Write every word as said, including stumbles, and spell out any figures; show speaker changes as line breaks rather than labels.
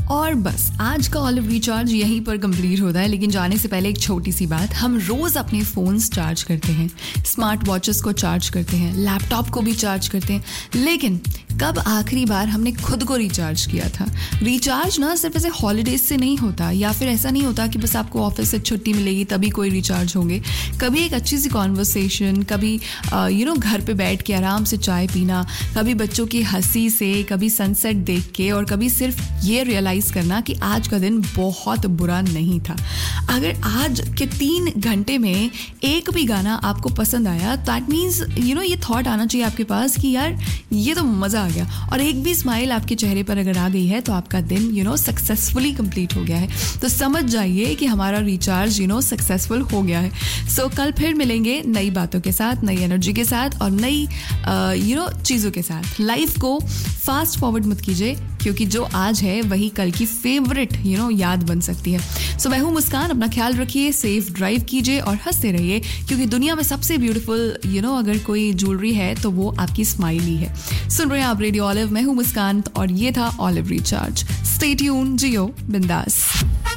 और बस आज का ऑलिव रिचार्ज यहीं पर कंप्लीट होता है, लेकिन जाने से पहले एक छोटी सी बात, हम रोज अपने फोन्स चार्ज करते हैं, स्मार्ट वॉचेस को चार्ज करते हैं, लैपटॉप को भी चार्ज करते हैं, लेकिन कब आखिरी बार हमने खुद को रिचार्ज किया था? रिचार्ज ना सिर्फ ऐसे हॉलीडेज से नहीं होता, या फिर ऐसा नहीं होता कि बस आपको ऑफिस से छुट्टी मिलेगी तभी कोई रिचार्ज होंगे। कभी एक अच्छी सी कॉन्वर्सेशन, कभी यू नो घर पे बैठ के आराम से चाय पीना, कभी बच्चों की हंसी से, कभी सनसेट देख के, और कभी सिर्फ ये रियलाइज करना कि आज का दिन बहुत बुरा नहीं था। अगर आज के तीन घंटे में एक भी गाना आपको पसंद आया, दैट मीन्स यू नो ये थॉट आना चाहिए आपके पास कि यार ये तो मज़ा आ गया, और एक भी स्माइल आपके चेहरे पर अगर आ गई है तो आपका दिन यू नो सक्सेसफुली कंप्लीट हो गया है। तो समझ जाइए कि हमारा रिचार्ज यू नो सक्सेसफुल हो गया है। सो so, कल फिर मिलेंगे नई बातों के साथ, नई एनर्जी के साथ और नई यू नो चीज़ों के साथ। लाइफ को फास्ट फॉरवर्ड मत कीजिए, क्योंकि जो आज है वही कल की फेवरेट यू नो याद बन सकती है। सो so, मैं हूँ मुस्कान, अपना ख्याल रखिए, सेफ ड्राइव कीजिए और हंसते रहिए, क्योंकि दुनिया में सबसे ब्यूटीफुल यू नो अगर कोई ज्वेलरी है तो वो आपकी स्माइल ही है। सुन रहे हैं आप रेडियो ऑलिव, मैं हूँ मुस्कान और ये था ऑलिव रिचार्ज। स्टे ट्यून, जियो बिंदास।